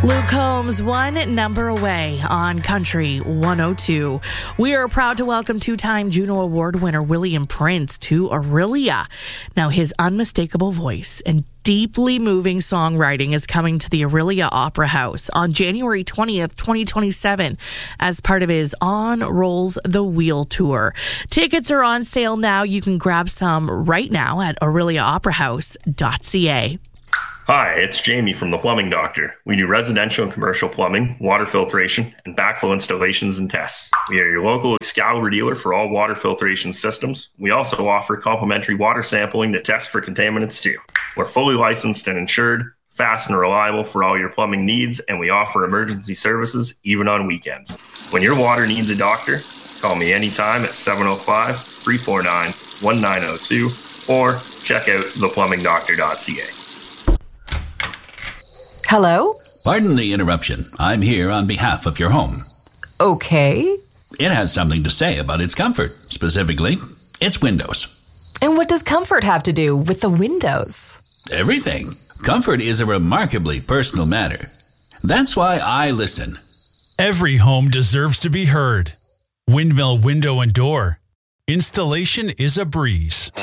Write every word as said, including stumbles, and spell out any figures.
Luke Combs, one number away on Country one oh two. We are proud to welcome two-time Juno Award winner William Prince to Orillia. Now, his unmistakable voice and deeply moving songwriting is coming to the Orillia Opera House on January twentieth, twenty twenty-seven as part of his On Rolls the Wheel tour. Tickets are on sale now. You can grab some right now at orillia opera house dot c a. Hi, it's Jamie from The Plumbing Doctor. We do residential and commercial plumbing, water filtration, and backflow installations and tests. We are your local Excalibur dealer for all water filtration systems. We also offer complimentary water sampling to test for contaminants too. We're fully licensed and insured, fast and reliable for all your plumbing needs, and we offer emergency services even on weekends. When your water needs a doctor, call me anytime at seven oh five, three four nine, one nine oh two or check out the plumbing doctor dot c a. Hello? Pardon the interruption. I'm here on behalf of your home. Okay. It has something to say about its comfort, specifically its windows. And what does comfort have to do with the windows? Everything. Comfort is a remarkably personal matter. That's why I listen. Every home deserves to be heard. Windmill Window and Door. Installation is a breeze.